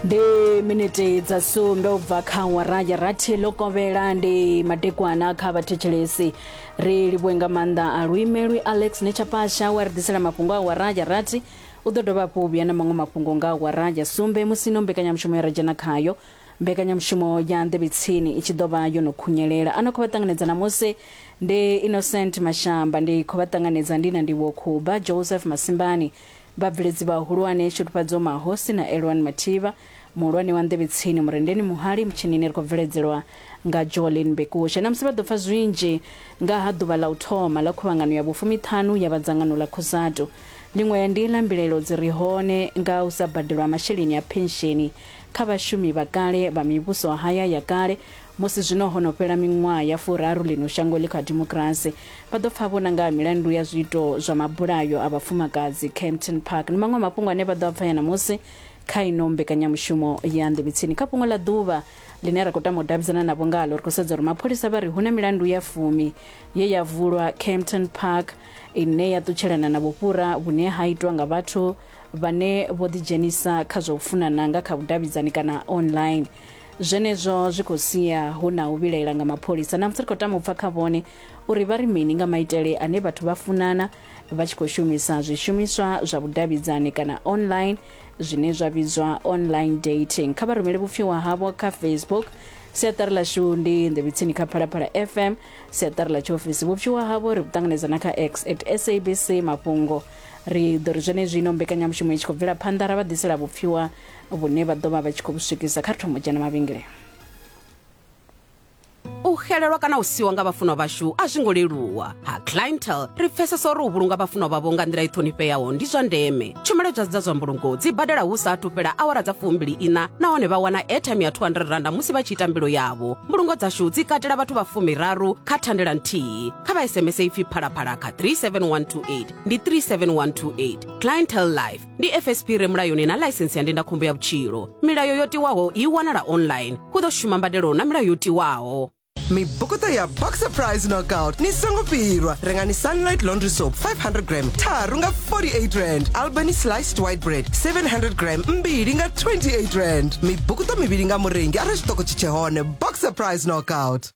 ndi miniti dza sumbe ubva kha awara ya rathi lokovhela ndi madekwana kha vhathetshelesi ri livhuwe nga maanḓa a luimelwi Alex Nechapasha wa ri ḓisela mafhungo a awara ya rathi u ḓo dovha hafhu vhuya na maṅwe mafhungo nga awara ya sumbe musi no mbekanyamushumo ya ra dzhena khayo mbekanyamushumo ya nḓevhitsini i tshi ḓo vha yo no khunyelela ano khou vha ṱanganedza namusi ndi Innocent Mashamba ndi khou vha ṱanganedza ndi na Ndivho Khuba Joseph Masimbani vhabveledzi vhahulwane Shuthupadzo Mahosi na Elwan Mathiva muhulwane wa nḓevhetsini murendeni muhali mtshinini ri khou bveledzeliwa nga Jolene Bekusha na musi vha ḓo pfa zwinzhi nga ha ḓuvha ḽa u thoma ḽa khuvhangano ya vhufumi-ṱhanu ya vhadzangano ḽa Cosatu liṅwe ya ndi ḽa mbilelo dzi re hone nga u sa badelwa masheleni ya pensheni kha vhashumi vha kale vha mivhuso haya ya kale musi zwino hono fhela miṅwaha ya 4 ḽino shango ḽi kha democracy vha ḓo pfa vhona nga milandu ya zwiito zwa mabulayo a vhafumakadzi Kempton Park ni maṅwe mafhungo ane vha ḓo pfa ya namusi kha ino mbekanyamushumo ya nḓevhetsini kha fhungo ḽa ḓuvha line ra khou tama u davhidzana navho ngalo ri khou sedza uri mapholisa vha ri hu na milandu ya 10 ye ya vulwa Kempton Park ine ya ṱutshelana na vhufhura vhune ha itwa nga vhathu vhane vho ḓidzhenisa kha zwa u funana nga kha vhudavhidzani kana online zwenezwo zwi khou sia hu na u vhilaela nga mapholisa na musi ri khou tama u pfa kha vhone uri vha ri mini nga maitele ane vhathu vha funana vha tshi khou shumisa zwishumiswa zwa vhudavhidzani kana online zwine zwa vhidzwa online dating kha vha rumele vhupfiwa havho kha Facebook siaṱari ḽashu ndi nḓevhetsini kha Phalaphala FM siaṱari ḽa tshiofisi vhupfiwa havho ri vhuṱanganedza na kha X @SABC mafhungo ri ḓo ri zwene zwino mbekanyamushumo i tshi khou bvela phanḓa ra vha ḓisela vhupfiwa vhune vha ḓo vha vha tshi khou swikisa kha thomo dzhena mavhengele u xelelwa kana u siwa nga vhafunwa vashu a zwi ngo leluwa ha Clientele ri pfesesa uri u vhulunga vhafunwa vhavho nga nḓila i ṱhonifheaho ndi zwa ndeme tshumelo dza zwa mbulungo dzi badela hu saathu fhela awara dza 24 nahone vha wana airtime ya 200 rand musi vha tshi ita mbilo yavho mbulungo dzashu dzi katela vhathu vha 13 kha thandela nthihi kha vha SMS ipfi phalaphala kha 37128 ndi 37128 Clientele Life ndi FSP re mulayoni na license ya ndindakhombo ya vhutshilo milayo yo tiwaho i wanala online hu ḓo shuma mbadelo na milayo yo tiwaho Mibukuta ya Boxer Prize Knockout ni songo pirwa rengani Sunlight Laundry Soap 500 gram tharu nga 48 rand Albany Sliced White Bread 700 gram mbili nga 28 rand mibukuta mivili nga murengi ara xitoko chichehone Boxer Prize Knockout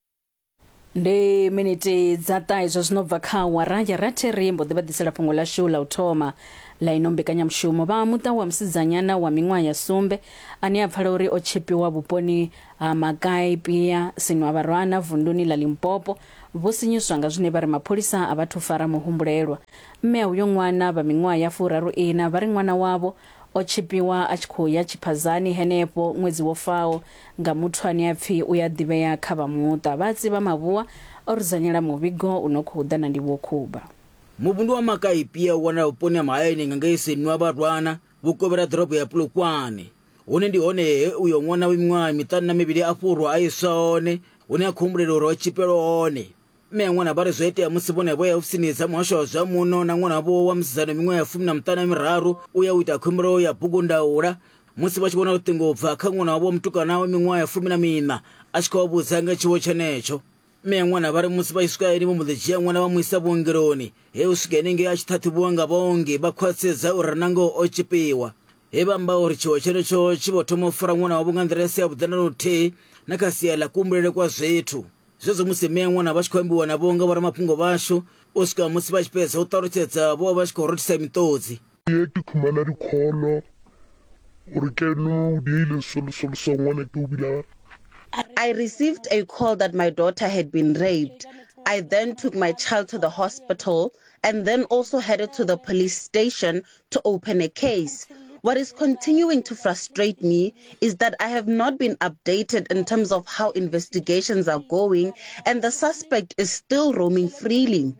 ndi miniti dza ṱahe zwo zwino bva kha awara ya rathi ri mbo ḓi vha ḓisela fhungo ḽashu ḽa u thoma ḽa ino mbekanyamushumo vha muṱa wa musidzanyana wa miṅwaha ya sumbe ane a pfala uri o tshipiwa vhuponi ha Magai Pia sinwa vharwana vunduni ḽa Limpopo vho sinyiswa nga zwine vha ri mapholisa a vhathu fara muhumbulelwa mme uyo ṅwana vha miṅwaha ya 34 vha ri ṅwana wavho o tshipiwa a tshi khou ya Chiphazani henefho ṅwedzi wo faho nga muthu ane a pfi u ya ḓivhea kha vha muṱa vhatsi vha mavhuwa o rizanyela muvhigo uno khou ḓa na Ndivho Khuba muvhundu wa Magai Pia wana vhuponi ha mahayani nga ngei sinwa vharwana vhukovhela ḓorobo ya Polokwane hune ndi hone uyo ṅwana wa miṅwaha miṱanu na mivhili a fhurwa a iswa hone hune a khumbulela uri o tshipelwa hone mme ya ṅwana vha ri zwo itea musi vhone vho ya ofisini dza muhasho wa zwa muno na ṅwana vho wa musidzana miṅwaha ya 13 u ya u ita khumbelo ya bugu ndaula musi vha tshi vhona luṱingo bva kha ṅwana wavho mutukana wa miṅwaha ya 14 a tshi khou vhudza nga tshiwo tshenetsho mme ya ṅwana vha ri musi vha swika ene vho mbo ḓi dzhia ṅwana vha mu isa vhuongeloni he u swika henengei a tshi ṱhaṱhuvhiwa nga vhaongi vha khwaṱhisedza uri nango o tshipiwa he vha amba uri tshiwo tshenetsho tshi vho thoma u fara ṅwana wavho nga nḓila si ya vhuḓi na luthihi na kha sia ḽa kuhumbulele kwa zwithu zwezwo musi mme ya ṅwana vha tshi khou ambiwa navho nga vhoramafhungo vashu u swika musi vha tshi fhedza u ṱalutshedza vho vha tshi khou rothisa miṱodzi ke khumana dikgolo uri ke no di ile solo ngwana ke o bila I received a call that my daughter had been raped. I then took my child to the hospital and then also headed to the police station to open a case. What is continuing to frustrate me is that I have not been updated in terms of how investigations are going and the suspect is still roaming freely.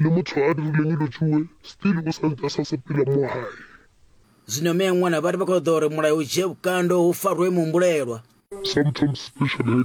Zwino mme ya ṅwana vha ri vha khou ḓo uri mulayo u dzhie vhukando hu farwe muhumbulelwa sometimes especially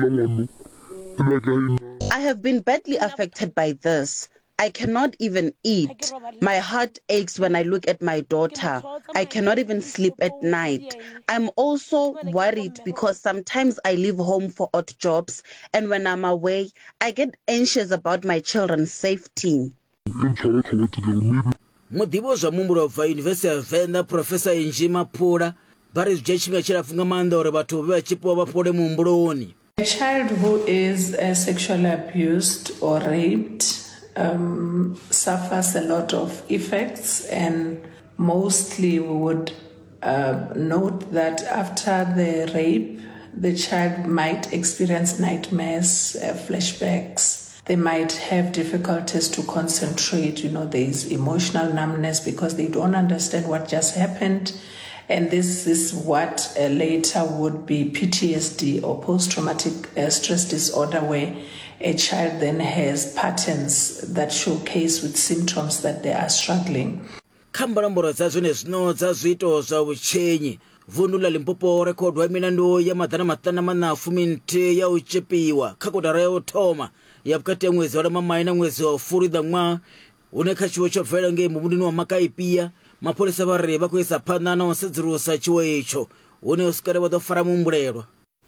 I have been badly affected by this. I cannot even eat. My heart aches when I look at my daughter. I cannot even sleep at night. I'm also worried because sometimes I leave home for odd jobs, and when I'm away, I get anxious about my children's safety. Muḓivhi zwa muhumbulo bva University ya Venḓa Professor Njima Phula vha ri zwi dzhia tshifhinga tshilapfu nga maanḓa uri vhathu vhe vha tshipiwa vha fhole muhumbuloni. A child who is sexually abused or raped suffers a lot of effects, and mostly we would note that after the rape, the child might experience nightmares, flashbacks. They might have difficulties to concentrate. There is emotional numbness because they don't understand what just happened. And this is what later would be PTSD or post-traumatic stress disorder, where a child then has patterns that showcase with symptoms that they are struggling. Kha mbalambolo dza zwone zwino dza zwiito zwa vhutshenyi, vundu la Limpopo rekhodwa milandu ya maḓana maṱanu na fuminthihi ya u tshipiwa kha kotara ya u thoma ya vhukati ha ṅwedzi wa Lambamai na ṅwedzi wa Fulwi ṅwaha, hune kha tshiwo tsho bvelela ngei muvhunduni wa Makaipia. Mapholisa vha ri vha khou isa phanḓa na u sedzulusa tshiwo itsho, hune u swikela vha ḓo fara muhumbulelwa.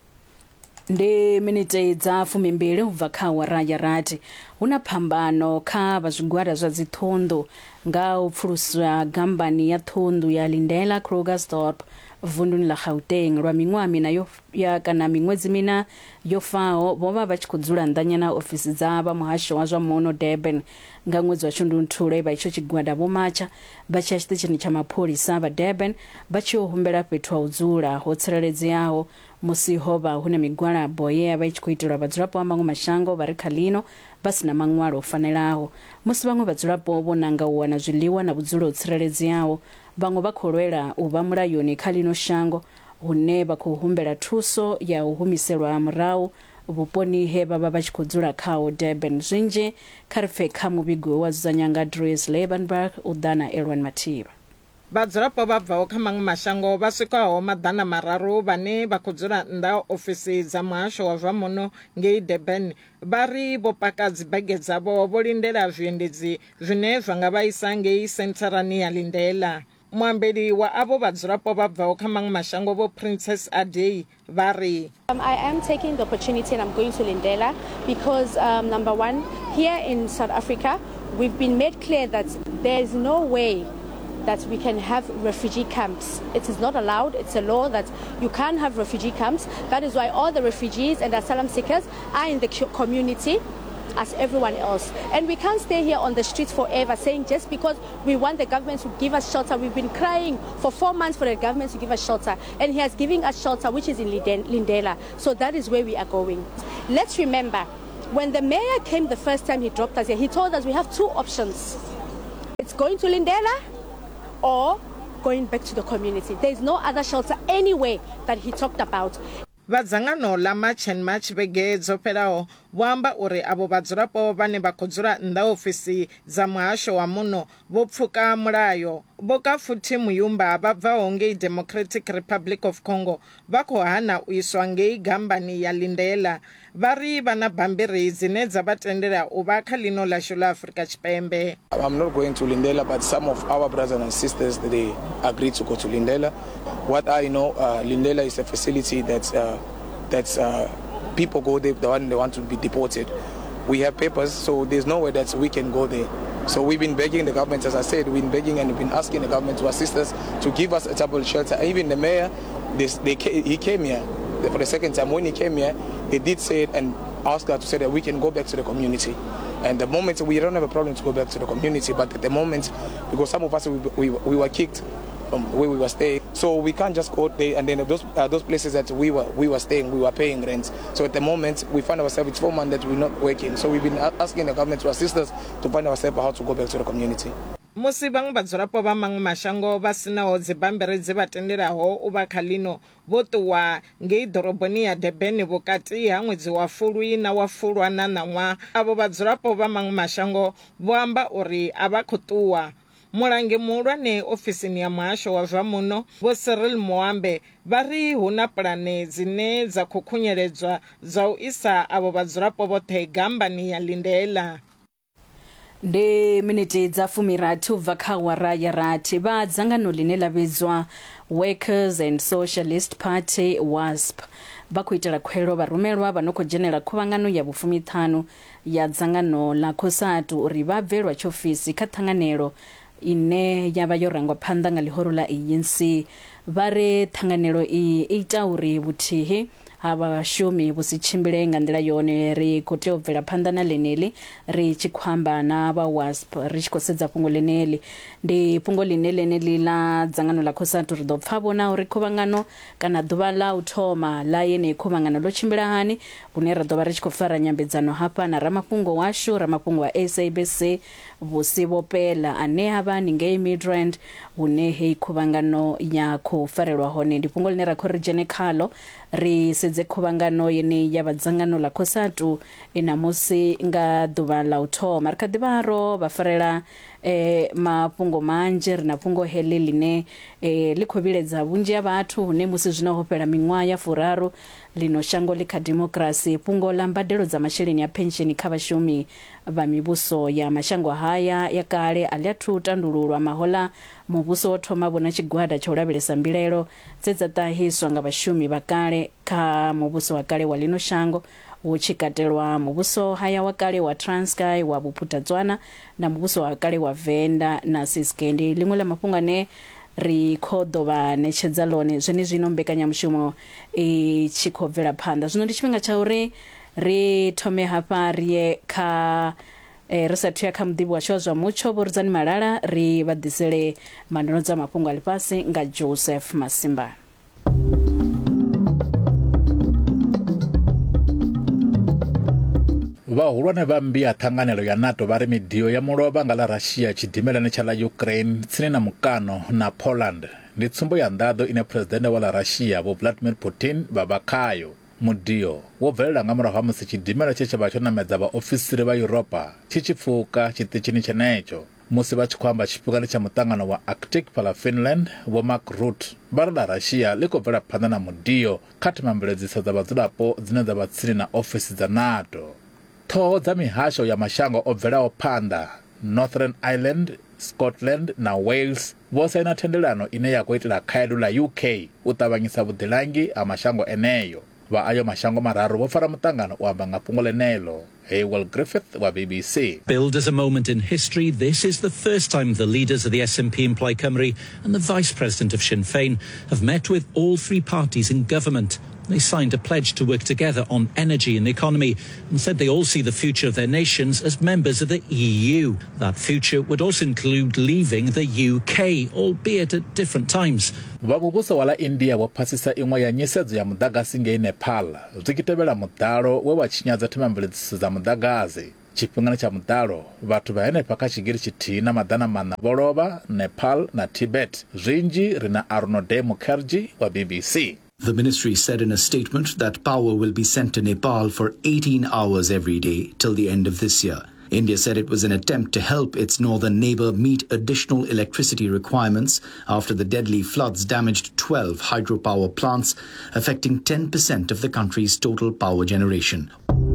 Ndi minite dza 12 ubva kha awara ya rathi. Huna phambano kha vha zwigwada zwa dziṱhundu nga u pfuluswa gambani ya ṱhundu ya Lindela Krugersdorp vunduni la Gauteng lwa miṅwaha mina ya kana miṅwedzi mina yo faho. Vho vha tshi khou dzula nnḓanya na ofisi dza vha muhasho wa zwa muno Durban nga ṅwedzi wa Shundunthule. Vha itsho tshigwada vho matsha vha tshi ya tshiṱitshini tsha mapholisa vha Durban vha tshi humbela fhethu ha u dzula ho tsireledzeaho musi hovha huna migwalabo ye vha tshi khou itelwa vhadzulapo wa maṅwe mashango vha re kha ḽino vha sina maṅwalo o fanelaho. Musi vhaṅwe vhadzulapo vho nanga u wana zwiḽiwa na vhudzulo ho tsireledzeaho, vhaṅwe vha khou lwela u vha mulayoni kha ḽino shango, hune vha khou humbela thuso ya u humiselwa murahu vhuponi he vha vha tshi khou dzula khaho Durban. Zwinzhi kha ri pfe kha muvhigo wa Dzudzanyanga Dries Lebenberg u ḓa na Elwan Mathiba. Vhadzulapo vha bvaho kha maṅwe mashango vha swikaho maḓana mararu vhane vha khou dzula nnḓa ofisi dza muhasho wa zwa muno ngei Durban vha ri vho paka dzibege dzavho vho lindela zwiendedzi zwine zwa nga vha isa ngei sentharani ya Lindela. Muambeli wa avo vhadzulapo vha bvaho kha maṅwe mashango vho Princess Adey vha ri I am taking the opportunity and I'm going to Lindela because number one, here in South Africa we've been made clear that there is no way that we can have refugee camps. It is not allowed. It's a law that you can't have refugee camps. That is why all the refugees and asylum seekers are in the community as everyone else. And we can't stay here on the streets forever saying just because we want the government to give us shelter. We've been crying for 4 months for the government to give us shelter. And he has given us shelter, which is in Lindela. So that is where we are going. Let's remember, when the mayor came the first time he dropped us here, he told us we have two options. It's going to Lindela or going back to the community. There is no other shelter anywhere that he talked about. Vhadzangano la March and March vhege dzo fhelaho vho amba uri avo vhadzulapo vhane vha khou dzula nnḓa ofisi dza muhasho wa muno vho pfuka mulayo. Vho ka futhi muyumba vha bvaho ngei Democratic Republic of Congo vha khou hana u iswa ngei gambani ya Lindela. Vha ri vha na bambiri dzine dza vha tendela u vha kha ḽino ḽashu ḽa Afrika Tshipembe. I'm not going to Lindela, but some of our brothers and sisters, they agreed to go to Lindela. What I know, Lindela is a facility that's people go there, the one they want to be deported. We have papers, so there's no way that we can go there. So we've been begging the government, as I said, we've been begging and we've been asking the government to assist us to give us a temporary shelter. Even the mayor, he came here for the second time. When he came here, they did say it and asked us to say that we can go back to the community. And the moment, we don't have a problem to go back to the community, but at the moment, because some of us, we were kicked from where we were staying, so we can't just go there. And then those places that we were staying, we were paying rent. So at the moment, we find ourselves, it's 4 months that we're not working. So we've been asking the government to assist us to find ourselves how to go back to the community. Musi vhaṅwe vhadzulapo vha maṅwe mashango vha sinaho dzibambiri dzi vha tendelaho u vha kha ḽino vho ṱuwa ngei ḓoroboni ya Durban vhukati ha ṅwedzi wa Fulwi na wa Fulwana na ṅwaha. Avho vhadzulapo vha maṅwe mashango vho amba uri a vha khou ṱuwa. Mulangi muhulwane ofisini ya muhasho wa zwa muno vho Cyril Moambe vha ri hu na pulane dzine dza khou khunyeledzwa dza u isa avho vhadzulapo vhoṱhe gambani ya Lindela. Ndi minute dza 13 ubva kha awara ya rathi. Vha dzangano ḽine ḽa vhidzwa Workers and Socialist Party WASP vha khou itela khwelo vharumelwa vha no khou dzhenela khuvhangano ya vhufumi-5 ya dzangano ḽa COSATU uri vha bve lwa tshiofisi kha ṱhanganelo ine ya vha yo rangwa phanḓa nga ḽihoro ḽa ANC vha re ṱhanganelo i ita uri vhuthihi ha vhashumi vhu si tshimbile nga nḓila yone. Ri khou tea u bvela phanḓa na ḽeneḽi ri tshi khou amba na vha WASP ri tshi khou sedza fhungo ḽeneḽi. Ndi fhungo ḽeneḽi ḽa dzangano ḽa COSATU ri ḓo pfha vhona uri khuvhangano kana ḓuvha ḽa u thoma ḽa yeneyi khuvhangano ḽo tshimbila hani, hune ra ḓo vha ri tshi khou fara nyambedzano hafha na ramafhungo washu, ramafhungo wa SABC Vhusi Vhopela ane a vha haningei Midrand hune heyi khuvhangano ya khou farelwa hone. Ndi fhungo ḽine ra khou ri dzhene khaḽo ri sedze khuvhangano yeneyi ya vhadzangano ḽa COSATU namusi nga ḓuvha ḽa u thoma. Ri kha ḓivha ro vha farela mafhungo manzhi, ri na fhungo heḽi ḽine ḽi khou vhiledza vhunzhi ha vhathu hune musi zwino ho fhela miṅwaha ya furaru ḽino shango ḽi kha demokirasi. Fhungo ḽa mbadelo dza masheleni a pensheni kha vhashumi vha mivhuso ya mashango haya ya kale a ḽi athu tandululwa. Mahoḽa muvhuso wo thoma vhona tshigwada tsha u lavhelesa mbilaelo dze dza ṱahiswa nga vhashumi vha kale kha muvhuso wa kale wa ḽino shango, hu tshi katelwa muvhuso haya wa kale wa Transkei, wa Bophuthatswana na muvhuso wa kale wa Venda na Ciskei. Ndi ḽiṅwe ḽa mafhungo ane ri khou ḓo vha ṋetshedza ḽone zwenezwino mbekanyamushumo i tshi khou bvela phanḓa. Zwino ndi tshifhinga tsha uri ri thome hafha ri ye kha ri sathu ya kha muḓivhi washu wa zwa mutsho Vho Rudzani Malala ri vha ḓisele mbandulo dza mafhungo a ḽifhasi nga Joseph Masimba. Vhahulwane vha mmbi ya ṱhanganelo ya NATO vha ri midio ya mulovha nga ḽa Russia tshidimelani tsha ḽa Ukraine tsini na mukano na Poland ndi tsumbo ya nḓaḓo ine phuresidennde wa ḽa Russia Vho Vladimir Putin vha vha khayo. Mudio wo bvelela nga murahu ha musi tshidimela tshe tsha vha tsho namedza vhaofisiri vha Europa tshi tshi pfuka tshiṱitshini tshenetsho musi vha tshi khou amba tshifhingani tsha muṱangano wa Arctic fhaḽa Finland. Vho Mark Rutte vha ri ḽa Russia ḽi khou bvela phanḓa na mudio kha themamveledziso dza vhadzulapo dzine dza vha tsini na ofisi dza NATO. Ṱhoho dza mihasho ya mashango o bvelaho phanḓa Northern Ireland, Scotland na Wales vho saina thendelano ine ya khou itela khaedu ḽa UK u ṱavhanyisa vhuḓilangi ha mashango eneyo. Vha ayo mashango mararu vho fara muṱangano u amba nga fhungo ḽeneḽo. Haywell Griffith wa BBC. Billed as a moment in history, this is the first time the leaders of the SNP in Plaid Cymru and the Vice President of Sinn Féin have met with all three parties in government. They signed a pledge to work together on energy and the economy and said they all see the future of their nations as members of the EU. That future would also include leaving the UK, albeit at different times. Vhavhuso wa ḽa India vho phasisa iṅwe ya nyisedzo ya muḓagasi ngei Nepal zwi tshi tevhela muḓalo we wa tshinyadza themamveledziso dza muḓagasi. Tshifhingani tsha muḓalo vhathu vha henefha kha tshigiri tshithihi na maḓana maṋa vho lovha Nepal na Tibet. Zwinzhi ri na Arunodai Mukherjee wa BBC. The ministry said in a statement that power will be sent to Nepal for 18 hours every day till the end of this year. India said it was an attempt to help its northern neighbour meet additional electricity requirements after the deadly floods damaged 12 hydropower plants, affecting 10% of the country's total power generation.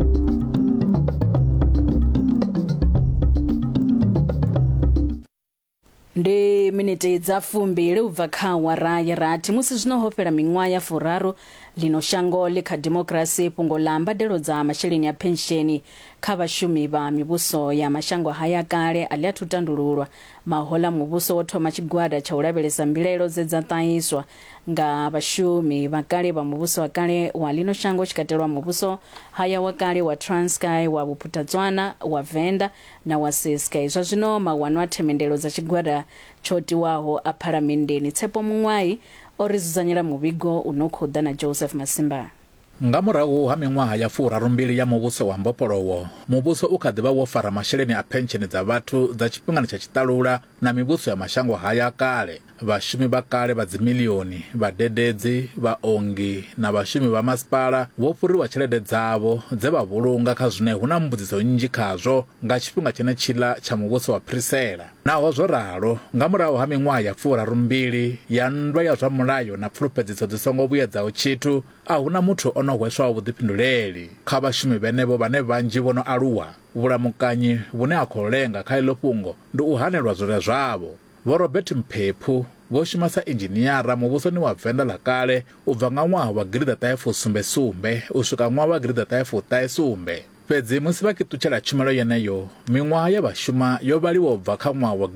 Ndi miniti dza fumbili u bva kha awara ya rathi musi zwino ho fhela miṅwaha ya furaru ḽino shango ḽi kha demokirasi. Fhungo ḽa mbadelo dza masheleni a pensheni kha vhashumi vha mivhuso ya mashango haya kale a ḽi athu tandululwa. Mahoḽa muvhuso wo thoma tshigwada tsha u lavhelesa mbilaelo dze dza ṱahiswa nga vhashumi vha kale vha muvhuso wa kale wa ḽino shango tshi katelwa muvhuso haya wa kale wa Transkei, wa Bophuthatswana, wa Venda na wa Ciskei. Zwa zwino mawanwa a themendelo dza tshigwada tsho tiwaho a phalamennde Tshepo Muṅwayi o ri dzudzanyela muvhigo uno khou ḓa na Joseph Masimba. Nga murahu ha miṅwaha ya furaru mbili ya muvhuso wa mbofholowo, muvhuso u kha ḓivha wo fara masheleni a pensheni dza vhathu dza tshifhingani tsha tshiṱalula na mivhuso ya mashango haya kale. Vhashumi vha kale vha dzimiḽioni, vhadededzi, vhaongi na vhashumi vha masipala vho fhuriwa tshelede dzavho dze vha vhulunga kha zwine hu na mbudziso nnzhi khazwo nga tshifhinga tshenetshiḽa tsha muvhuso wa Phirisela. Naho zwo ralo, nga murahu ha miṅwaha ya furaru mbili ya nndwa ya zwa mulayo na pfulufhedziso dzi songo vhuyedzaho tshithu, a huna muthu o no hweswaho vhuḓifhinduleli kha vhashumi vhenevho vhane vhanzhi vho no aluwa. Vhulamukanyi vhune ha khou lenga kha iḽo fhungo ndi u hanelwa zwire zwavho. Vho Robert Mphephu vho shuma sa inzhiniara muvhusoni wa Venda ḽa kale u bva nga ṅwaha wa 1977 u swika ṅwaha wa 1987. fhedzi musi vha kitutshela tshumelo yeneyo miṅwaha ya vhashuma yo vhaliwa u bva kha ṅwaha wa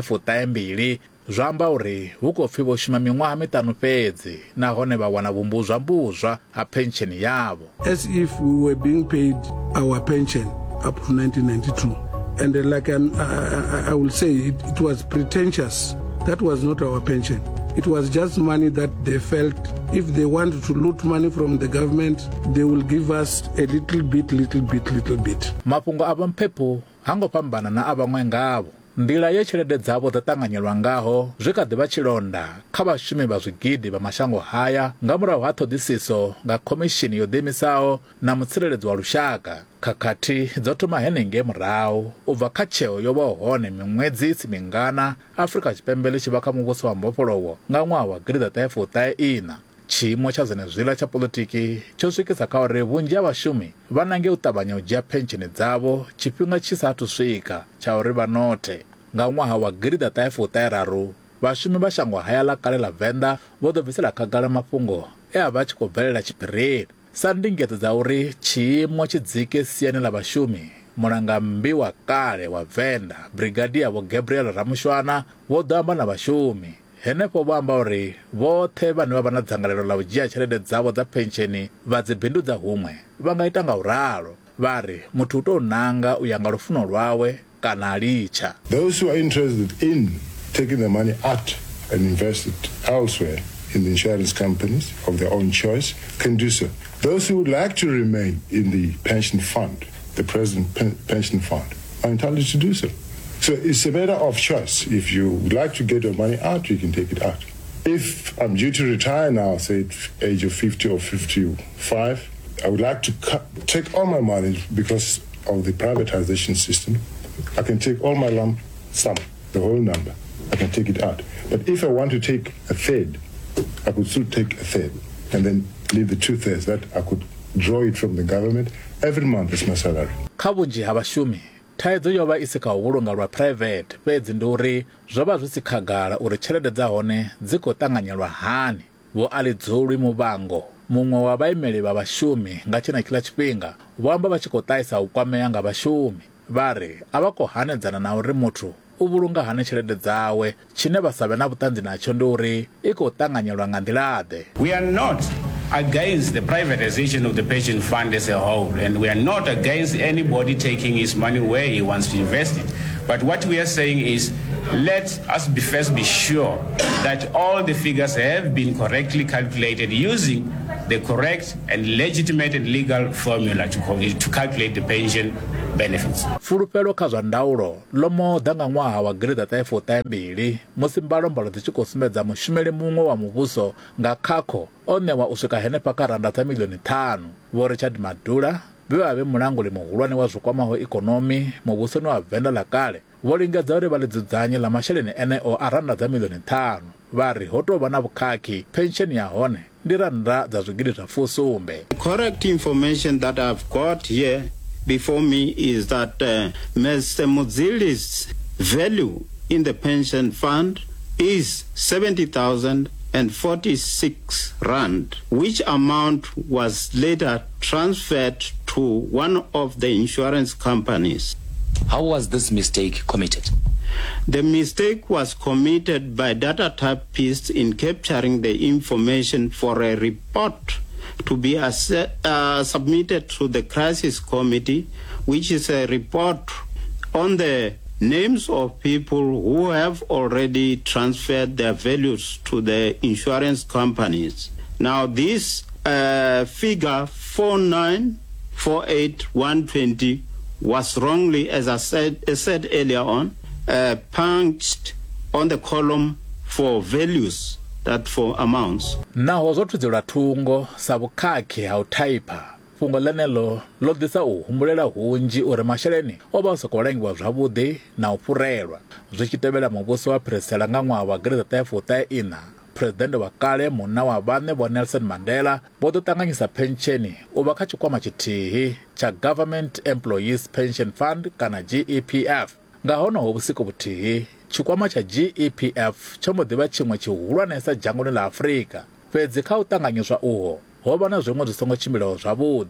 2022 zwa amba uri hu khou pfi vho shuma miṅwaha miṱanu fhedzi nahone vha wana vhumbuzwa ha pensheni yavho. As if we were being paid our pension up to 1992. And like I will say, it was pretentious. That was not our pension. It was just money that they felt if they wanted to loot money from the government, they will give us a little bit. Mafhungo a vhamphepo hango fhambana na a vhaṅwe ngavho. Ndila ye tshelede dzavho dza ṱanganyelwa ngaho zwi kha ḓivha tshilonda kha vhashumi vha zwigidi vha mashango haya nga murahu ha ṱhoḓisiso nga khomishini yo ḓiimisaho na mutsireledzi wa lushaka. Khakhathi dzo thoma henengei murahu u bva kha tsheo yo vha hone miṅwedzi isi mingana Afrika Tshipembe ḽi tshi vha kha muvhuso wa mbofholowo nga ṅwaha wa 2014. Tshiimo tsha zwenezwila tsha polotiki tsho swikisa kha uri vhunzhi ha vhashumi vha nange u ṱavhanya u dzhia pensheni dzavho tshifhinga tshi saathu swika tsha uri vha nothe. Nga ṅwaha wa 2013 vhashumi vha shango haya ḽa kale ḽa Venḓa vho ḓo bvisela khagala mafhungo e a vha tshi khou bvelela tshipiriri sa ndingedzo dza uri tshiimo tshi dzike siani ḽa vhashumi. Mulangambi wa kale wa Venḓa Brigadier Vho Gabriel Ramushwana vho ḓo amba na vhashumi henefho vho amba uri vhoṱhe vhane vha vha na dzangalelo ḽa u dzhia tshelede dzavho dza pensheni vha dzibindudza huṅwe vha nga ita nga u ralo. Vha ri muthu u tou nanga u ya nga lufuno lwawe kana a litsha. Those who are interested in taking the money out and invest it elsewhere in the insurance companies of their own choice can do so. Those who would like to remain in the pension fund, the present pension fund, are entitled to do so. So it's a matter of choice. If you would like to get your money out, you can take it out. If I'm due to retire now, say at the age of 50 or 55, I would like to take all my money because of the privatization system. I can take all my lump sum, the whole number. I can take it out. But if I want to take a third, I could still take a third and then leave the 2/3 that I could draw it from the government every month as my salary. Kha vhunzhi ha vhashumi thaidzo yo vha isi kha u vhulunga lwa private fhedzi ndi uri zwo vha zwi si khagala uri tshelede dza hone dzi khou ṱanganyelwa hani. Vho Alidzulwi Muvhango muṅwe wa vhaimeli vha vhashumi nga tshenetshiḽa tshifhinga vho amba vha tshi khou ṱahisa u kwamea nga vhashumi. Vha ri a vha khou hanedzana na uri muthu u vhulunga hani tshelede dzawe tshine vha sa vhe na vhuṱanzi natsho ndi uri i khou ṱanganyelwa nga nḓilaḓe. We are not against the privatization of the pension fund as a whole, and we are not against anybody taking his money where he wants to invest it. But what we are saying is, let us first be sure that all the figures have been correctly calculated using the correct and legitimate and legal formula to calculate the pension benefits. Fulufhelo kha zwa ndaulo ḽo moḓa nga ṅwaha wa 2012 musi mbalombalo dzi tshi khou sumbedza mushumeli muṅwe wa muvhuso nga khakho o ṋewa u swika henefha kha randa dza miḽioni 5. Vho Richard Madula vhe vhe mulanguli muhulwane wa zwikwamaho ikonomi muvhusoni wa Venḓa ḽa kale vho lingedza uri vha ḽi dzudzanye ḽa masheleni eneo a randa dza miḽioni 5. Vha ri ho tou vha na vhukhakhi pensheni ya hone ndi randa dza zwigidi zwa fusumbe. Correct information that I've got here before me is that Mr. Mudzili's value in the pension fund is 70,046 rand, which amount was later transferred to one of the insurance companies. How was this mistake committed? The mistake was committed by data typists in capturing the information for a report to be submitted to the crisis committee, which is a report on the names of people who have already transferred their values to the insurance companies. Now this figure 49,48120 was wrongly, as I said earlier on, punched on the column for values, that for amounts. Naho zwo thudzela thungo sa vhukhakhi ha u thaipa fhungo ḽeneḽo ḽo ḓisa u humbulela hunzhi uri masheleni o vha u sokou langiwa zwavhuḓi na u fhurelwa zwi tshi tevhela muvhuso wa Phirisela nga ṅwaha wa 2014. Phuresidennde wa kale munna wa vhaṋe vho Nelson Mandela vho ḓo ṱanganyisa pensheni u vha kha tshikwama tshithihi tsha Government Employees Pension Fund kana GEPF. Nga honoho vhusiku vhuthihi tshikwama tsha GEPF tsho mbo ḓivha tshiṅwe tshihulwanesa dzhangoni ḽa Afrika. Fhedzi kha u ṱanganyiswa uho ho vha na zwiṅwe zwi songo tshimbilaho zwavhuḓi.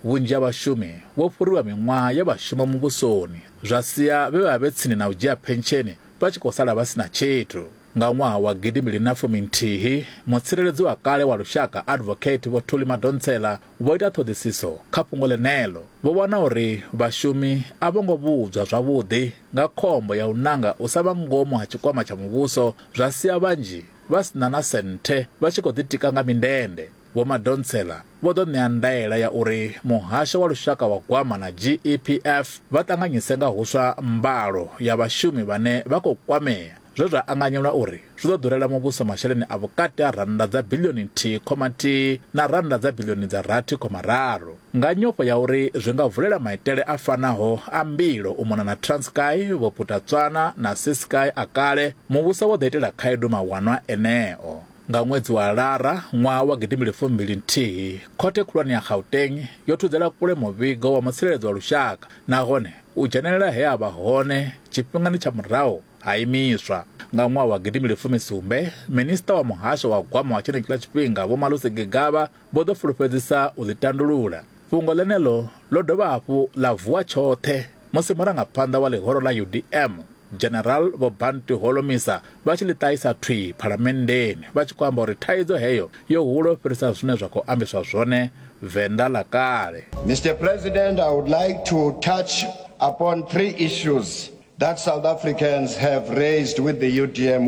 vhunzhi ha vhashumi vho fhuriwa miṅwaha ya vhashuma muvhusoni zwa sia vhe vha vhe tsini na u dzhia pensheni vha tshi khou sala vha sina tshithu. Nga ṅwaha wa 2011 mutsireledzi wa kale wa lushaka advocate Vho Thuli Madonsela vho ita ṱhoḓisiso kha fhungo ḽenelo. Vho wana uri vhashumi a vho ngo vhudzwa zwavhuḓi nga khombo ya u nanga u sa vha ngomu ha tshikwama tsha muvhuso zwa sia vhanzhi vha sina na senthe vha tshi khou ḓitika nga mindende. Vho Madonsela vho ḓo ṋea ndaela ya uri muhasho wa lushaka wa gwama na GEPF vha ṱanganyise nga huswa mbalo ya vhashumi vhane vha khou kwamea zwe zwa anganyelwa uri zwi ḓo ḓurela muvhuso masheleni a vhukati ha rannda dza biḽioni nthihi na rannda dza biḽioni dza 8.3 nga nyofho ya uri zwi nga vulela maitele a fanaho a mbilo u mona na Transkei, Vho Putatswana na Ciskei a kale. Muvhuso wo ḓo itela khaedu mawanwa eneo. Nga ṅwedzi wa Lara ṅwaha wa 2021 khothe khulwane ya Gauteng yo thudzela kule muvhigo wa mutsireledzi wa lushaka nahone u dzhenelela he a vha hone tshifhingani tsha murahu ha imiswa. Nga ṅwaha wa 2017 minista wa muhasho wa gwama wa tshenetshiḽa tshifhinga Vho Malusi Gigaba vho ḓo fulufhedzisa u ḽitandulula fhungo ḽeneḽo ḽo dovha hafhu ḽa vuwa tshoṱhe musi murangaphanḓa wa ḽihoro ḽa UDM General Vho Bantu Holomisa vha tshi ḽi ṱahisa thwi phalamennde vha tshi khou amba uri thaidzo heyo yo hulo fhirisa zwine zwa khou ambiswa zwone Venḓa ḽa kale. Mr. President, I would like to touch upon 3 issues that South Africans have raised with the UDM.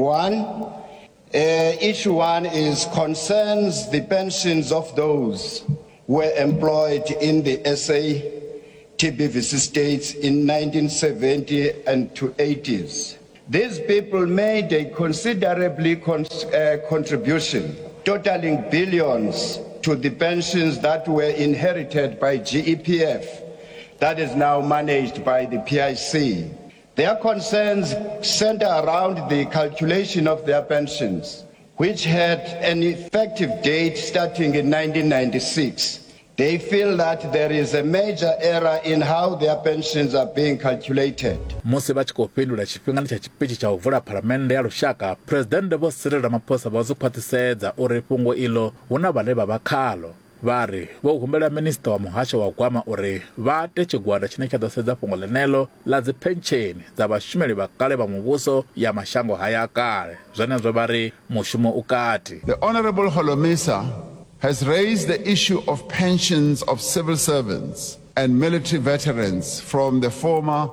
Issue 1 concerns the pensions of those who were employed in the SA TBVC states in 1970 and to 80s. These people made a considerable contribution, totaling billions, to the pensions that were inherited by GEPF, that is now managed by the PIC. Their concerns center around the calculation of their pensions, which had an effective date starting in 1996. They feel that there is a major error in how their pensions are being calculated. Musi vha tshi khou fhindula tshifhingani tsha tshipichi tsha u vula phalamennde ya lushaka, Presidennde Vho Cyril Ramaphosa vha zwi khwaṱhisedza uri fhungo iḽo hu na vhane vha vha khalo. Vha ri vho humbela minista wa muhasho wa gwama uri vha te tshigwada tshine tsha ḓo sedza fhungo ḽeneḽo ḽa dzi pensheni dza vhashumeli vha kale vha muvhuso ya mashango haya a kale. Zwenezwo vha ri mushumo u kati. The Honourable Holomisa has raised the issue of pensions of civil servants and military veterans from the former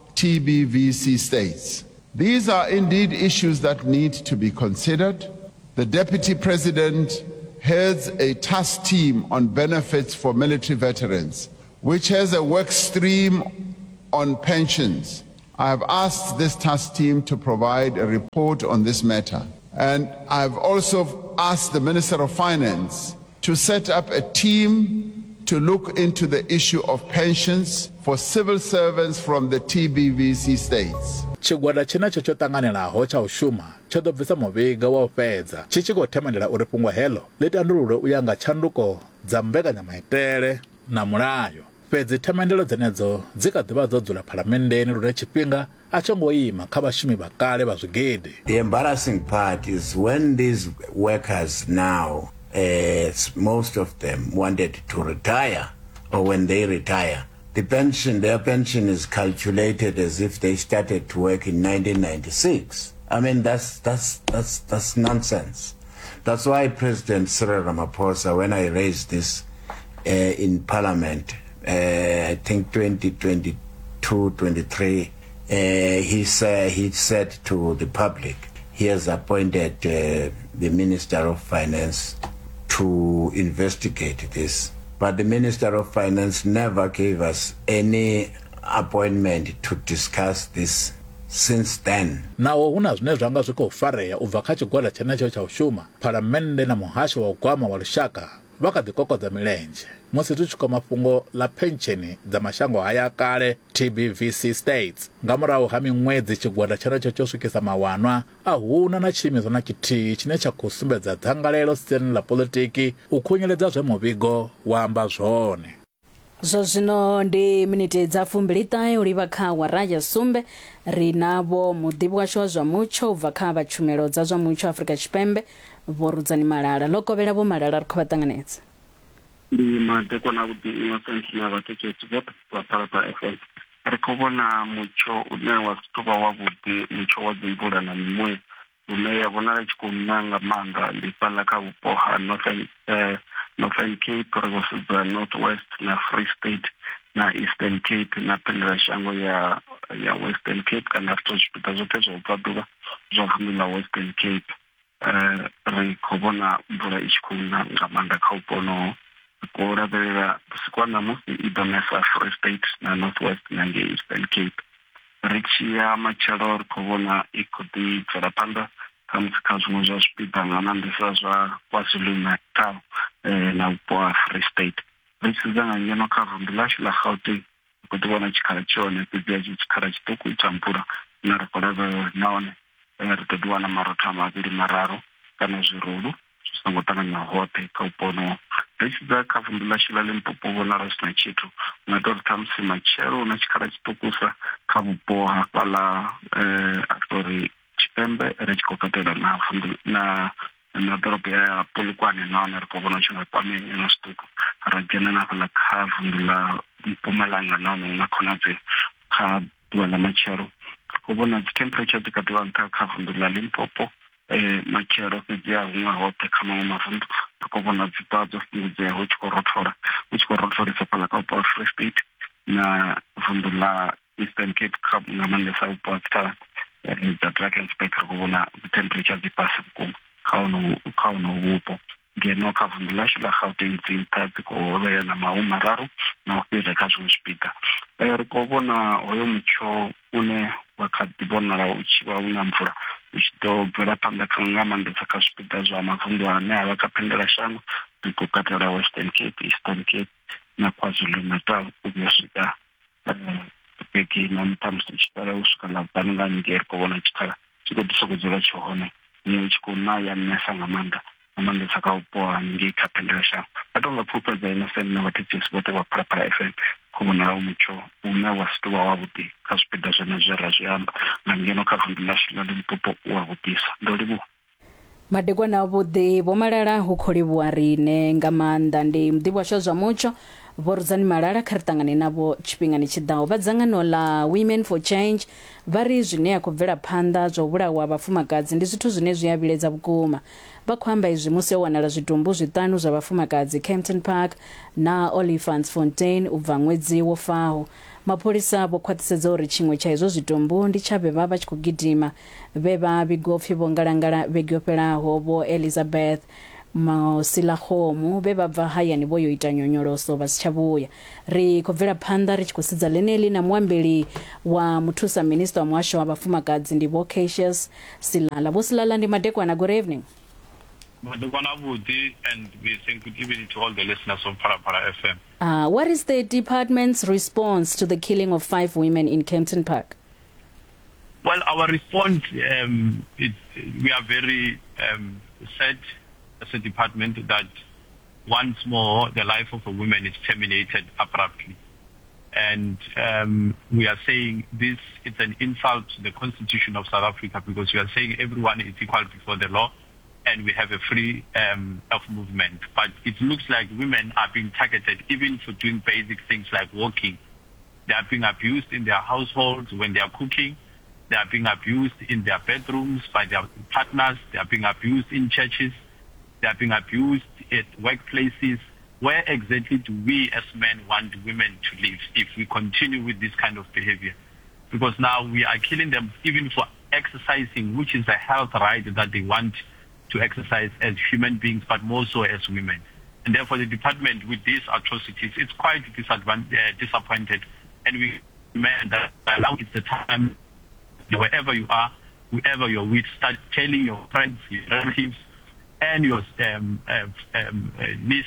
TBVC states. These are indeed issues that need to be considered. The Deputy President heads a task team on benefits for military veterans, which has a work stream on pensions. I have asked this task team to provide a report on this matter. And I've also asked the Minister of Finance to set up a team to look into the issue of pensions for civil servants from the TBVC states. Tshigwada tshenetsho tsho ṱanganelaho tsha u shuma tsho ḓo bvisa muvhigo wa u fhedza tshi tshi khou themendela uri fhungo heḽo ḽi tandululwe u ya nga tshanduko dza mbekanyamaitele na mulayo. Fhedzi themendelo dzenedzo dzi kha ḓivha dzo dzula phalamennde lune tshifhinga a tsho ngo ima kha vhashumi vha kale vha zwigidi. The embarrassing part is when these workers now, most of them wanted to retire, or when they retire, their pension is calculated as if they started to work in 1996. I mean, that's nonsense. That's why President Cyril Ramaphosa, when I raised this in Parliament, I think 2022-23, he said to the public, he has appointed the Minister of Finance to investigate this. But the Minister of Finance never gave us any appointment to discuss this since then. Nawo huna zwine zwanga zwi khou farea u bva kha tshigwada tshenetsho tsha u shuma phalamennde na muhasho wa u gwama wa lushaka vha kha ḓi kokodza milenzhe musi zwi tshi khou mafhungo ḽa pensheni dza mashango haya kale TBVC states. Nga murahu ha miṅwedzi tshigwada tshenetsho tsho swikisa mawanwa a huna na tshiimiswa na tshithihi tshine tsha khou sumbedza dzangalelo siani ḽa polotiki u khunyeledza zwe muvhigo wa amba zwone. Zwo zwino ndi miniti dza 29 u livha kha awara ya sumbe ri navho muḓivhi washu wa zwa mutsho u bva kha vha tshumelo dza zwa mutsho Afrika Tshipembe Vho Rudzani Malala. Lo kovhela Vho Malala ri khou vha ṱanganedza. ndi madekwana vhuḓi innocent na vhathetshelesi vhoṱhe vha Phalaphala FM. Ri khou vhona mutsho une wa si tou vha wavhuḓi, mutsho wa dzi mvula na mimuya une ya vhonala i tshi khou na nga maanḓa ndi fhaḽa kha vhupo ha Northern Cape, ri khou sedza North West na Free State na Eastern Cape na pendela shango ya Western Cape kana zwithu zwipiḓa zwoṱhe zwa u bva ḓuvha zwa vunḓu ḽa Western Cape. Ri khou vhona mvula i tshi khou na nga maanḓa kha vhupo honoho. Ri khou lavhelela vhusiku ha ṋamusi i ḓo nesa Free State na North West na ngei Eastern Cape. Ri tshi ya matshelo ri khou vhona i khou ḓi bvela phanḓa kha musi kha zwiṅwe zwa zwipiḓa nga maanḓesa zwa KwaZulu-Natal na vhupo ha Free State. Ri tshi sedza nga ngeno kha vunḓu ḽashu ḽa Gauteng ri khou ḓi vhona tshikhala tshone fhedziha tshi tshikhala tshiṱuku tsha mvula na ri khou lavhelela nahone ri ḓo ḓi wana marotho a mavhili mararu kana zwirulu zwi songo ṱanganya hoṱhe kha vhupo honoho. Ri tshi sedza kha vunḓu ḽashu ḽa Limpopo vhonala zwi na tshithu nga tou ri ṱhamusi matshelo hu na tshikhala tshiṱukusa kha vhupo hafhaḽa Afurika Tshipembe ri tshi khou katela na vunḓu na ḓorobo ya Polokwane nahone ri khou vhona tshi nga kwamea na zwiṱuku. Ra dzhena na fhaḽa kha vunḓu ḽa Mpumalanga nahone hu na khonadzeo kha ḓuvha ḽa matshelo. Ri khou vhona dzi temperature dzi kha ḓi vha nṱha kha vunḓu ḽa Limpopo matshelo fhedziha huṅwe hoṱhe kha maṅwe mavunḓu ri khou vhona dzi ḓuvha dzo fhungudzea hu tshi khou rotholesa fhaḽa kha vhupo ha Free State na vunḓu ḽa Eastern Cape nga maanḓesa vhupo ha Thavhani dza Drakensberg ri khou vhona dzi temperature dzi fhasi vhukuma kha honoho vhupo. Ngeno kha vunḓu ḽashu ḽa Gauteng dzi nṱha dzi khou vhea na mahumararu na u fhira kha zwiṅwe zwipiḓa. Ri khou vhona hoyo mutsho une wa kha ḓi vhonala u tshi vha u na mvula u tshi ḓo bvela phanḓa nga maanḓesa kha zwipiḓa zwa mavunḓu ane a vha kha pendela shango ri khou katela Western Cape, Eastern Cape na KwaZulu-Natal u vhuya swika vhege na ṱhamusi tshikhala u swika ḽavhutanu nga haningei ri khou vhona tshikhala tshi khou ḓi sokou dzula tshi hone niyo tshi khou na ya nesa nga maanḓesa kha vhupo haningei kha pendela shango. A tou nga pfufhedza innocent na vhathetshelesi vhoṱhe vha Phalaphala FM khou vhonala mutsho une wa si tou vha wavhuḓi kha zwipiḓa zwene zwe ra zwi amba nga ngeno kha vunḓu ḽashu ḽa Limpopo u wavhuḓisa. Ndo livhuwa. Madekwana avhuḓi Vho Malala hu khou livhuwa riṋe nga maanḓa. Ndi muḓivhi washu zwa mutsho Vho Rudzani Malala kha ri ṱangane navho tshifhingani tshiḓaho. Vha dzangano ḽa Women for Change vha ri zwine ya khou bvela phanḓa zwa u vhulawa vhafumakadzi ndi zwithu zwine zwi a vhiledza vhukuma. Vha khou amba izwi musi ho wanala zwitumbu zwiṱanu zwa vhafumakadzi Kempton Park na Olifantsfontein u bva ṅwedzi wo faho. Mapholisa vho khwaṱhisedza uri tshiṅwe tsha hezwo zwitumbu ndi tsha vhe vha tshi khou gidima vhe vha vhiga upfhi vho ngalangala vhege yo fhelaho Vho Elizabeth Mosilakgomo vhe vha bva hayani vho yo ita nyonyoloso vha si tsha vhuya. Ri khou bvela phanḓa ri tshi khou sedza ḽeneḽi na muambeli wa muthusa minista wa muhasho wa vhafumakadzi ndi Vho Cassius Silala. Vho Silala ndi madekwana, good evening. Madekwana Budi, and we say good evening to all the listeners of Phalaphala FM. What is the department's response to the killing of 5 women in Kempton Park? Well, our response, we are very sad as a department that once more the life of a woman is terminated abruptly. And we are saying this is an insult to the Constitution of South Africa, because we are saying everyone is equal before the law and we have a free of movement. But it looks like women are being targeted even for doing basic things like walking. They are being abused in their households when they are cooking. They are being abused in their bedrooms by their partners. They are being abused in churches. They are being abused at workplaces. Where exactly do we as men want women to live if we continue with this kind of behavior? Because now we are killing them even for exercising, which is a health right that they want to exercise as human beings, but more so as women. And therefore the department with these atrocities, it's quite disappointed. And we demand that now is the time, wherever you are, whoever you're with, start telling your friends, your relatives, and your niece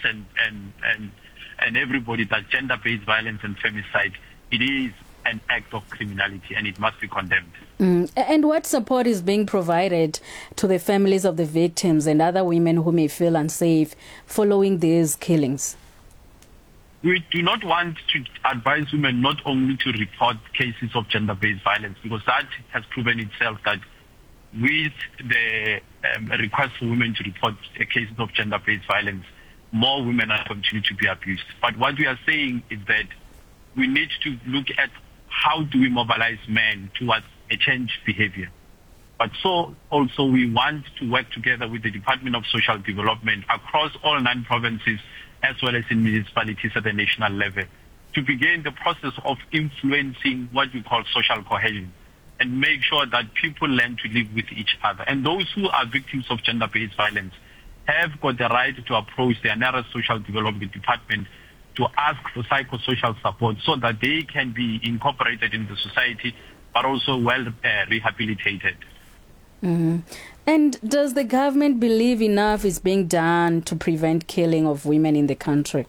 and everybody that gender-based violence and femicide, it is an act of criminality and it must be condemned. And what support is being provided to the families of the victims and other women who may feel unsafe following these killings? We do not want to advise women not only to report cases of gender-based violence, because that has proven itself that with the request for women to report cases of gender-based violence, more women are continuing to be abused. But what we are saying is that we need to look at how do we mobilize men towards a changed behavior. But so also we want to work together with the Department of Social Development across all 9 provinces as well as in municipalities at the national level to begin the process of influencing what we call social cohesion and make sure that people learn to live with each other. And those who are victims of gender-based violence have got the right to approach their nearest social development department to ask for psychosocial support so that they can be incorporated in the society but also well rehabilitated. Mm-hmm. And does the government believe enough is being done to prevent killing of women in the country?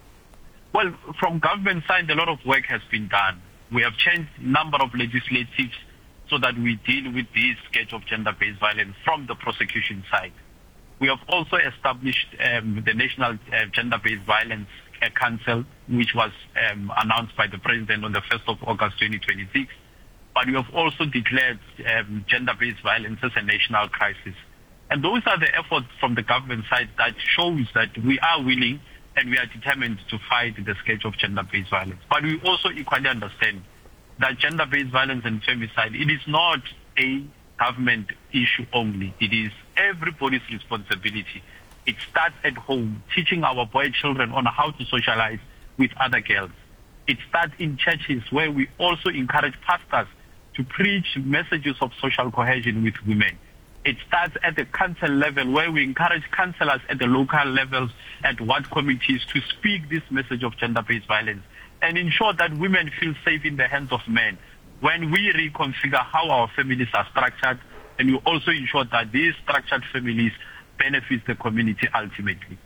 Well, from government side, a lot of work has been done. We have changed a number of legislatives so that we deal with this scourge of gender-based violence from the prosecution side. We have also established the National Gender-Based Violence Council, which was announced by the President on the 1st of August 2026. But we have also declared gender-based violence as a national crisis. And those are the efforts from the government side that shows that we are willing and we are determined to fight the scourge of gender-based violence. But we also equally understand that gender-based violence and femicide, it is not a government issue only. It is everybody's responsibility. It starts at home, teaching our boy children on how to socialize with other girls. It starts in churches where we also encourage pastors to preach messages of social cohesion with women. It starts at the council level where we encourage councillors at the local levels at ward committees to speak this message of gender-based violence and ensure that women feel safe in the hands of men when we reconfigure how our families are structured, and we also ensure that these structured families benefit the community ultimately.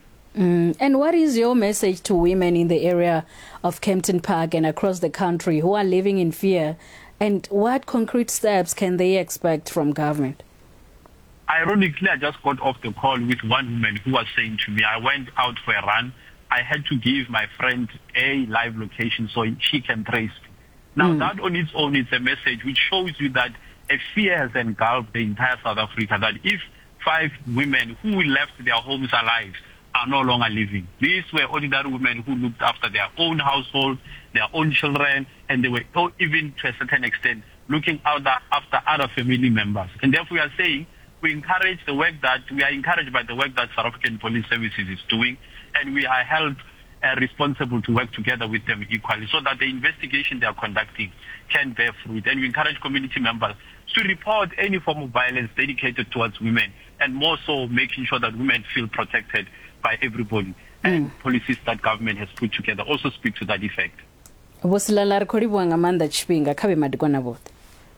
And what is your message to women in the area of Kempton Park and across the country who are living in fear? And what concrete steps can they expect from government? Ironically, I just got off the call with one woman who was saying to me, I went out for a run. I had to give my friend a live location so she can trace me. Now, that on its own is a message which shows you that a fear has engulfed the entire South Africa, that if 5 women who left their homes alive are no longer living. These were ordinary women who looked after their own household, their own children, and they were even to a certain extent looking after other family members. And therefore we are saying we are encouraged by the work that South African Police Services is doing, and we are held responsible to work together with them equally so that the investigation they are conducting can bear fruit. And we encourage community members to report any form of violence dedicated towards women, and more so making sure that women feel protected by everybody. And policies that government has put together also speak to that effect. Vosilala rikholibwa ngamanda chipinga khabe madikwana bote.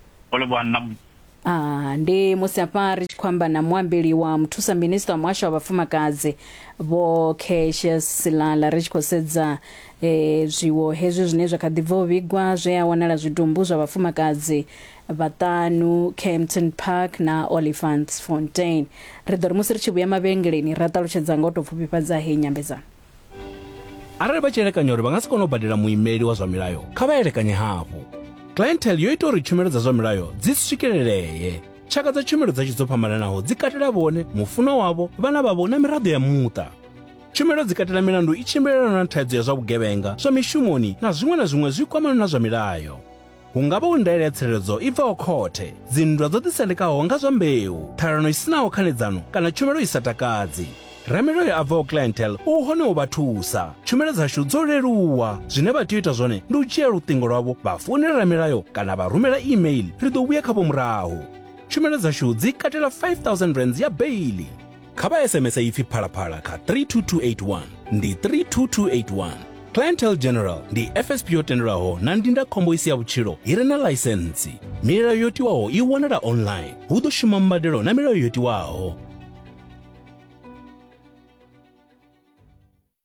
Ndi musapari kwamba na mwambili wa mtusa minister wa mwasha wa bafumakazi bo Cassius Silala richikosedza zwiwo hezwi zwine zwa kadivo bigwa zwe wanala zwitumbu zwa bafumakazi batanu Kempton Park na Olifants Fontaine. Ridor musirichi buya mabengeleni ratalutshedza ngoto pfupipadza he nyambezana. Arali vachelekanya uri vangasikona ubadela muimeli wa zwa milayo kha vaelekanye hapo. Clientele yo ita uri tshumelo dza zwa milayo dzi swikeleleye. Tshaka dza tshumelo dza tshizophambananaho dzi katela vhone, mufuno wavho, vhana vhavho na miraḓo ya muṱa. Tshumelo dzi katela milandu i tshimbilelana na thaidzo ya zwa vhugevhenga, zwa mishumoni na zwiṅwe zwi kwamana na zwa milayo. Hungavha u ndaela ya tsireledzo i bvaho khothe, dzinndwa dzo ḓisendekaho nga zwa mbeu, ṱhalano i sinaho khanedzano kana tshumelo i sa takadzi. Ramiro a bvaho clientele u hone u vha thusa. Tshumelo dzashu dzo leluwa. Zwine vha tea u ita zwone ndi u dzhia luṱingo lwavho vha founela milayo kana vha rumela email ri ḓo vhuya khavho murahu. Tshumelo dzashu dzi katela 5,000 rands ya baili. Kha vha SMS ipfi phalaphala kha 32281 ndi 32281. Clientele General ndi FSP yo tendelwaho na ndindakhombo isi ya vhutshilo i re na ḽaisentsi. Milayo yo tiwaho i wanala online. Hu ḓo shuma mbadelo na milayo yo tiwaho. Kha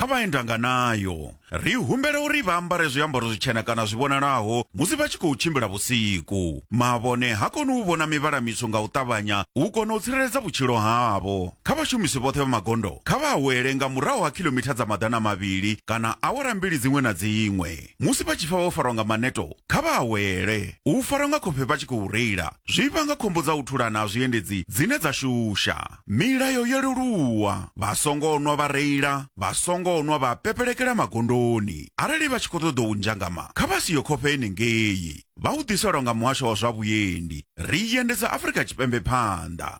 kha vha endanga nayo. Ri humbela uri vha ambare zwiambaro zwitshena kana zwivhonalaho musi vha tshi khou tshimbila vhusiku. Mavhone ha koni u vhona mivhala mitswu nga u ṱavhanya u kona u tsireledza vhutshilo havho. Kha vhashumisi vhoṱhe vha magondo kha vha awele nga murahu ha kilomitha dza maḓana mavhili kana awara mbili dziṅwe na dziṅwe. Musi vha tshi pfa vho farwa nga maneto kha vha awele. U farwa nga khofhe vha tshi khou reila zwi vhanga khombo dza u thulana ha zwiendedzi dzine dza shusha. Milayo yo leluwa. Vha songo nwa vha reila, vha songo nwa vha pepelekela magondoni. Arali vha tshi khou ṱoḓa u ndzangama kha vha siyo khofhe henengei. Vha u ḓiselwa nga muhasho wa zwa vhuendi. Ri endedza Afrika Tshipembe phanḓa.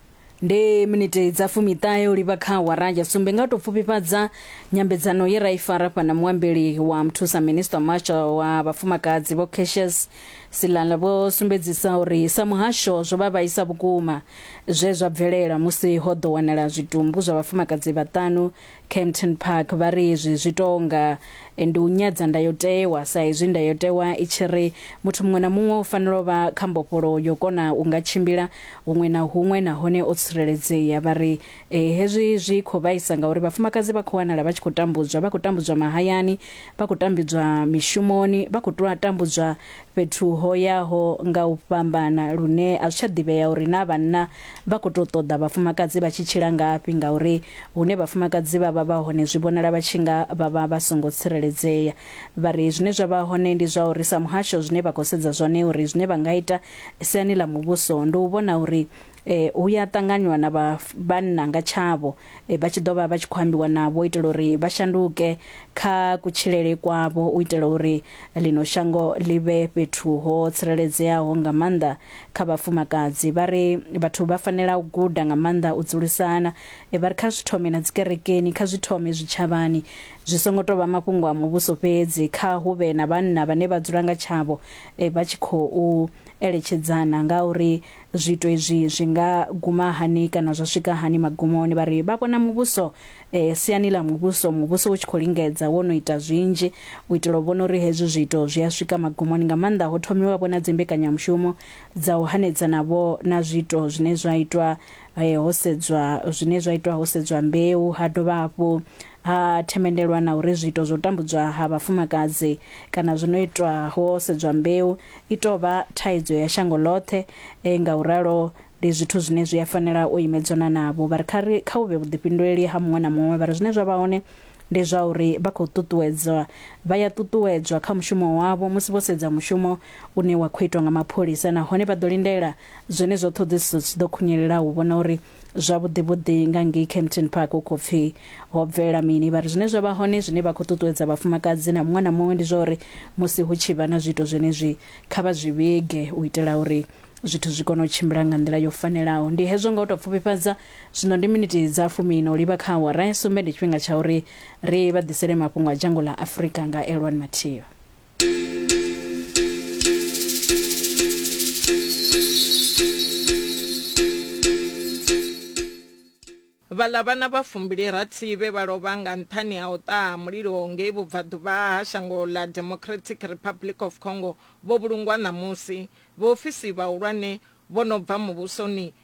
Ndi minite dza 15 u livha kha waraja sumbe nga to pfufhifhadza nyambedzano ye ra i fara fhana muambeli wa mthusa minister Marshal wa vhafumakadzi vho Cassius Silala vho sumbedzisa uri sa muhasho zwo vha vhaisa vhukuma zwe zwa bvelela musi ho ḓo wanala zwitumbu zwa vhafumakadzi vhaṱanu Kempton Park vha ri izwi zwi tonga ndi u nyadza ndayotewa sa izwi ndayotewa i tshi ri muthu muṅwe na muṅwe u fanela u vha kha mbofholo yo kona u nga tshimbila huṅwe na huṅwe nahone o tsireledzea. Vha ri hezwi zwi khou vhaisa ngauri vhafumakadzi vha khou wanala vha tshi khou tambudzwa, vha khou tambudzwa mahayani, vha khou tambudzwa mishumoni, vha khou tambudzwa fhethu ho yaho nga u fhambana lune a zwi tsha ḓivhea uri na vhanna vha khou tou ṱoḓa vhafumakadzi vha tshi tshila ngafhi ngauri hune vhafumakadzi vha vha hone zwi vhonala vha tshi nga vha vha songo tsireledzea. Vha ri zwine zwa vha hone ndi zwa uri sa muhasho zwine vha khou sedza zwone uri zwine vha nga ita siani ḽa muvhuso ndi u vhona uri hu ya ṱanganywa na vhanna nga tshavho vha tshi ḓovha vha tshi khou ambiwa navho itela uri vha shanduke kha kutshilele kwavho u itela uri lino shango ḽi vhe fhethu ho tsireledzeaho nga maanḓa kha vhafumakadzi. Vha ri vhathu vha fanela u guda nga maanḓa u dzulisana, vha ri kha zwithome na dzikerekeni, kha zwithome zwitshavhani zwi songo tou vha mafhungo a muvhuso fhedzi, kha hu vhe na vhanna vhane vha dzula nga tshavho vha tshi khou eletshedzana nga uri zwithu izwi zwi nga guma hani kana zwa swika hani magumoni. Vha ri vha vhona muvhuso siani ḽa muvhuso u tshi khou lingedza wo no ita zwinzhi u itela u vhona uri hezwi zwithu zwi a swika magumoni nga maanḓa ho thomiwa vhona dzimbekanyamushumo dza u hanedza navho na zwithu zwine zwa itwa ho sedzwa mbeu, ha dovha hafhu ha themendelwa na uri zwithu zwo tambudzwa ha vhafumakadzi kana zwo no itwa ho sedzwa mbeu i tou vha thaidzo ya shango ḽoṱhe nga uralo ndi zwithu zwine zwi a fanela u imedzana navho. Vha ri kha u vhe vhuḓifhinduleli ha muṅwe na muṅwe. Vha ri zwine zwa vha hone ndi zwa uri vha khou ṱuṱuwedzwa, vha ya ṱuṱuwedzwa kha mushumo wavho musi vho sedza mushumo une wa khou itwa nga mapholisa nahone vha ḓo lindela zwene zwo ṱhoḓisiso zwi ḓo khunyelela u vhona uri zwavhuḓi nga ngei Kempton Park u khou pfhi ho bvelela mini. Vha ri zwine zwa vha hone zwine vha khou ṱuṱuwedza vhafumakadzi na muṅwe na muṅwe ndi zwa uri musi hu tshi vha na zwithu zwenezwi kha vha zwi vhige u itela uri zwithu zwi kone u tshimbila nga nḓila yo fanelaho. Ndi hezwo nga u tou pfufhifhadza zwino ndi miniti dza 10 u livha kha awara ya sumbe ndi tshifhinga tsha uri ri vha ḓisele mafhungo a dzhango ḽa Afrika nga Elwan Mathiyo. vhaḽa vhana vha 27 vhe vha lovha nga nṱhani ha u ṱaha mulilo ngei vhubvaḓuvha ha shango ḽa Democratic Republic of Congo vho vhulungwa ṋamusi. Vhaofisi vhahulwane vho no bva muvhusoni